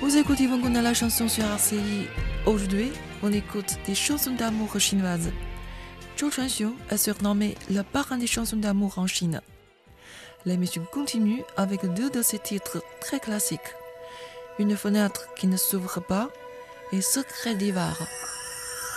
Vous écoutez Vanguna la chanson sur RCI. Aujourd'hui, on écoute des chansons d'amour chinoises. Zhou Chuanxiu est surnommé le parrain des chansons d'amour en Chine. L'émission continue avec deux de ses titres très classiques. Une fenêtre qui ne s'ouvre pas et Secret d'hiver.